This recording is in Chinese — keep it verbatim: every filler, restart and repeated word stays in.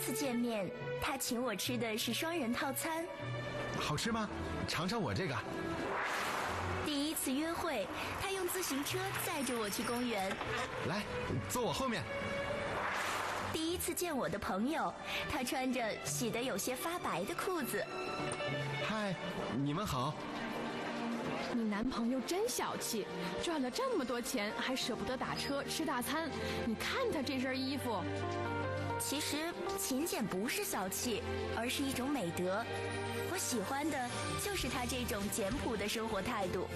次见面，他请我吃的是双人套餐。 好吃吗？尝尝我这个。 第一次约会，他用自行车载着我去公园。 来，坐我后面。 第一次见我的朋友，他穿着洗得有些发白的裤子。 嗨，你们好。 你男朋友真小气，赚了这么多钱还舍不得打车吃大餐。你看他这身衣服。 其实勤俭不是小气，而是一种美德。我喜欢的就是他这种简朴的生活态度。